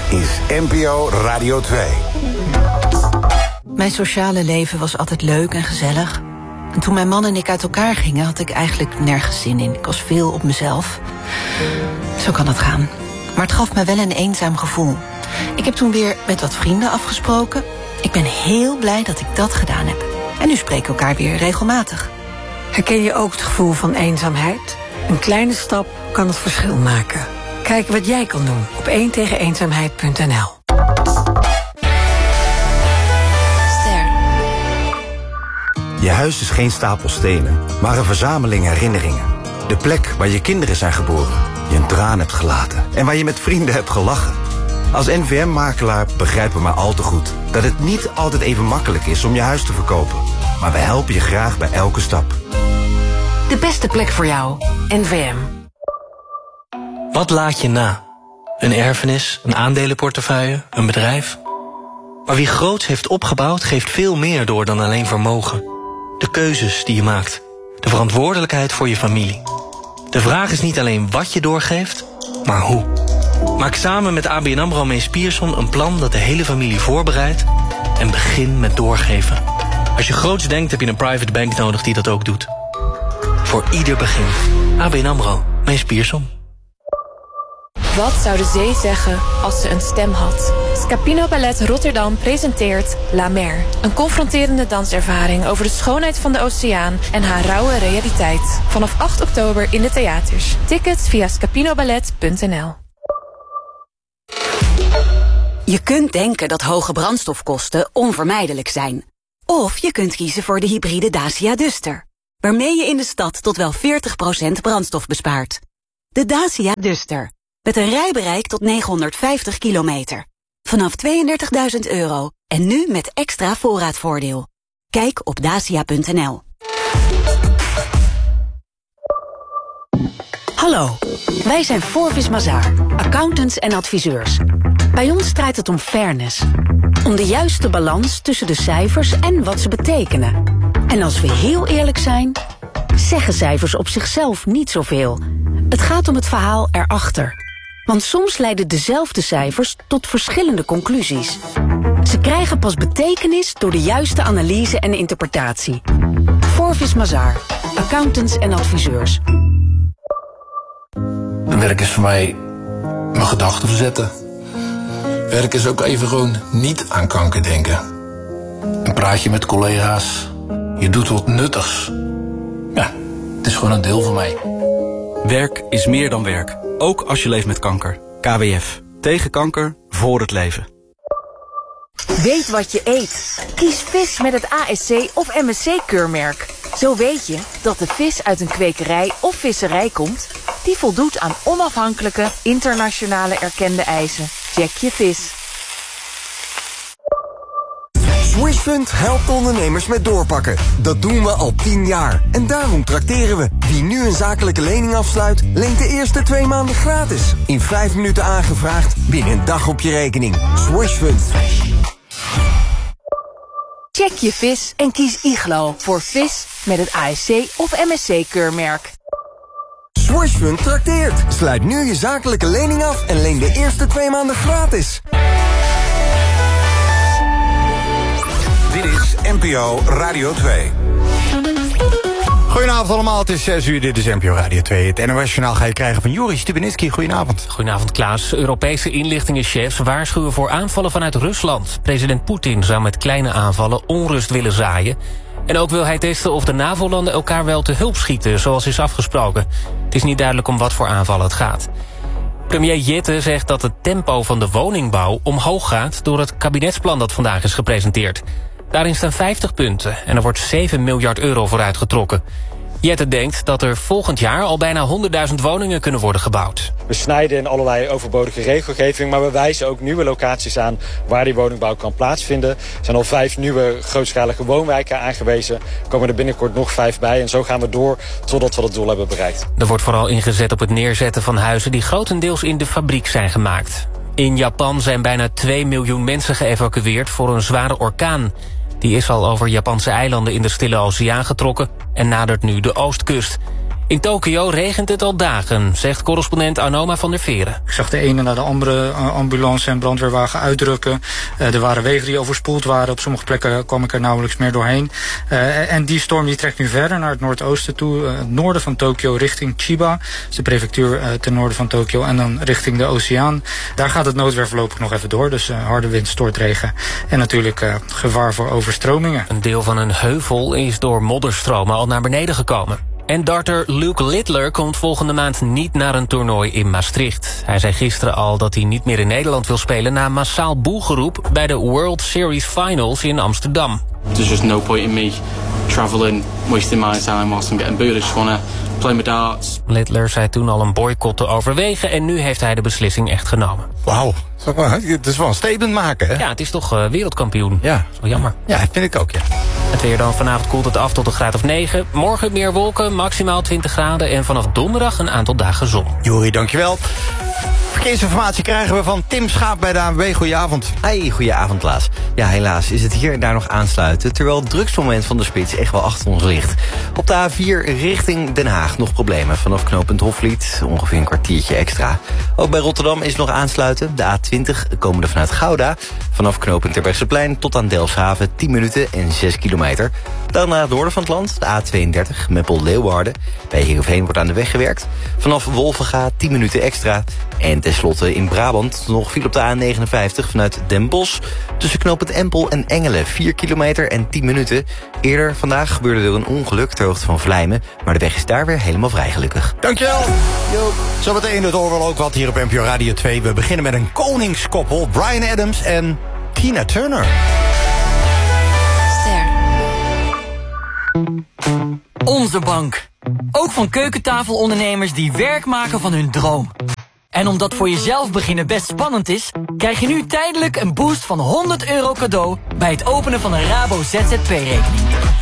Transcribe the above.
is NPO Radio 2. Mijn sociale leven was altijd leuk en gezellig. En toen mijn man en ik uit elkaar gingen, had ik eigenlijk nergens zin in. Ik was veel op mezelf. Zo kan het gaan. Maar het gaf me wel een eenzaam gevoel. Ik heb toen weer met wat vrienden afgesproken. Ik ben heel blij dat ik dat gedaan heb. En nu spreken we elkaar weer regelmatig. Herken je ook het gevoel van eenzaamheid? Een kleine stap kan het verschil maken. Kijk wat jij kan doen op 1tegeneenzaamheid.nl. Je huis is geen stapel stenen, maar een verzameling herinneringen. De plek waar je kinderen zijn geboren, je een traan hebt gelaten en waar je met vrienden hebt gelachen. Als NVM-makelaar begrijpen we maar al te goed dat het niet altijd even makkelijk is om je huis te verkopen. Maar we helpen je graag bij elke stap. De beste plek voor jou, NVM. Wat laat je na? Een erfenis, een aandelenportefeuille, een bedrijf? Maar wie groots heeft opgebouwd, geeft veel meer door dan alleen vermogen. De keuzes die je maakt. De verantwoordelijkheid voor je familie. De vraag is niet alleen wat je doorgeeft, maar hoe. Maak samen met ABN AMRO Mees Pierson een plan dat de hele familie voorbereidt en begin met doorgeven. Als je groots denkt, heb je een private bank nodig die dat ook doet. Voor ieder begin. ABN AMRO Mees Pierson. Wat zou de zee zeggen als ze een stem had? Scapino Ballet Rotterdam presenteert La Mer. Een confronterende danservaring over de schoonheid van de oceaan en haar rauwe realiteit. Vanaf 8 oktober in de theaters. Tickets via scapinoballet.nl. Je kunt denken dat hoge brandstofkosten onvermijdelijk zijn. Of je kunt kiezen voor de hybride Dacia Duster, waarmee je in de stad tot wel 40% brandstof bespaart. De Dacia Duster. Met een rijbereik tot 950 kilometer. Vanaf €32.000 en nu met extra voorraadvoordeel. Kijk op dacia.nl. Hallo, wij zijn Forvis Mazars, accountants en adviseurs. Bij ons draait het om fairness. Om de juiste balans tussen de cijfers en wat ze betekenen. En als we heel eerlijk zijn, zeggen cijfers op zichzelf niet zoveel. Het gaat om het verhaal erachter. Want soms leiden dezelfde cijfers tot verschillende conclusies. Ze krijgen pas betekenis door de juiste analyse en interpretatie. Forvis Mazars, accountants en adviseurs. Werk is voor mij mijn gedachten verzetten. Werk is ook even gewoon niet aan kanker denken. Een praatje met collega's. Je doet wat nuttigs. Ja, het is gewoon een deel van mij. Werk is meer dan werk. Ook als je leeft met kanker. KWF. Tegen kanker, voor het leven. Weet wat je eet. Kies vis met het ASC of MSC-keurmerk. Zo weet je dat de vis uit een kwekerij of visserij komt die voldoet aan onafhankelijke, internationale erkende eisen. Check je vis. Swishfund helpt ondernemers met doorpakken. Dat doen we al 10 jaar. En daarom trakteren we. Wie nu een zakelijke lening afsluit, leent de eerste 2 maanden gratis. In 5 minuten aangevraagd, binnen een dag op je rekening. Swishfund. Check je vis en kies Iglo voor vis met het ASC of MSC-keurmerk. Swishfund trakteert. Sluit nu je zakelijke lening af en leen de eerste 2 maanden gratis. Dit is NPO Radio 2. Goedenavond allemaal, het is 6 uur, dit is NPO Radio 2. Het NOS-journaal ga je krijgen van Joris Stubenitski. Goedenavond. Goedenavond Klaas. Europese inlichtingenchefs waarschuwen voor aanvallen vanuit Rusland. President Poetin zou met kleine aanvallen onrust willen zaaien. En ook wil hij testen of de NAVO-landen elkaar wel te hulp schieten, zoals is afgesproken. Het is niet duidelijk om wat voor aanvallen het gaat. Premier Jette zegt dat het tempo van de woningbouw omhoog gaat door het kabinetsplan dat vandaag is gepresenteerd. Daarin staan 50 punten en er wordt 7 miljard euro voor uitgetrokken. Jette denkt dat er volgend jaar al bijna 100.000 woningen kunnen worden gebouwd. We snijden in allerlei overbodige regelgeving, maar we wijzen ook nieuwe locaties aan waar die woningbouw kan plaatsvinden. Er zijn al 5 nieuwe grootschalige woonwijken aangewezen. Er komen er binnenkort nog 5 bij en zo gaan we door totdat we dat doel hebben bereikt. Er wordt vooral ingezet op het neerzetten van huizen die grotendeels in de fabriek zijn gemaakt. In Japan zijn bijna 2 miljoen mensen geëvacueerd voor een zware orkaan. Die is al over Japanse eilanden in de Stille Oceaan getrokken en nadert nu de oostkust. In Tokio regent het al dagen, zegt correspondent Anoma van der Veren. Ik zag de ene na de andere ambulance en brandweerwagen uitdrukken. Er waren wegen die overspoeld waren. Op sommige plekken kwam ik er nauwelijks meer doorheen. En die storm die trekt nu verder naar het noordoosten toe. Het noorden van Tokio richting Chiba. Dat is de prefectuur ten noorden van Tokio. En dan richting de oceaan. Daar gaat het noodweer voorlopig nog even door. Dus harde wind, stortregen. En natuurlijk gevaar voor overstromingen. Een deel van een heuvel is door modderstromen al naar beneden gekomen. En darter Luke Littler komt volgende maand niet naar een toernooi in Maastricht. Hij zei gisteren al dat hij niet meer in Nederland wil spelen na massaal boegeroep bij de World Series Finals in Amsterdam. There's just no point in me traveling, wasting my time whilst I'm getting booed. I just want to play my darts. Littler zei toen al een boycott te overwegen en nu heeft hij de beslissing echt genomen. Wauw, het is wel een statement maken, hè? Ja, het is toch wereldkampioen. Ja. Dat is wel jammer. Ja, vind ik ook, ja. Het weer dan. Vanavond koelt het af tot een graad of 9. Morgen meer wolken, maximaal 20 graden. En vanaf donderdag een aantal dagen zon. Jori, dankjewel. Verkeersinformatie krijgen we van Tim Schaap bij de ANWB. Goedenavond. Hey, goedenavond Klaas. Ja, helaas is het hier en daar nog aansluiten, terwijl het drugsmoment van de spits echt wel achter ons ligt. Op de A4 richting Den Haag nog problemen. Vanaf knooppunt Hofvliet ongeveer een kwartiertje extra. Ook bij Rotterdam is nog aansluiten. De A20 komende vanuit Gouda. Vanaf knooppunt Terbrechtseplein tot aan Delfshaven 10 minuten en 6 kilometer. Dan naar het noorden van het land, de A32, Meppel-Leeuwarden. Bij Heerenveen wordt aan de weg gewerkt. Vanaf Wolvenga 10 minuten extra. En tenslotte in Brabant nog viel op de A59 vanuit Den Bosch. Tussen knooppunt Empel en Engelen 4 kilometer en 10 minuten. Eerder vandaag gebeurde er een ongeluk ter hoogte van Vlijmen. Maar de weg is daar weer helemaal vrij gelukkig. Dankjewel. Zometeen het horen we ook wat hier op NPO Radio 2. We beginnen met een koningskoppel. Bryan Adams en Tina Turner. Onze bank. Ook van keukentafelondernemers die werk maken van hun droom. En omdat voor jezelf beginnen best spannend is, krijg je nu tijdelijk een boost van €100 cadeau bij het openen van een Rabo ZZP-rekening.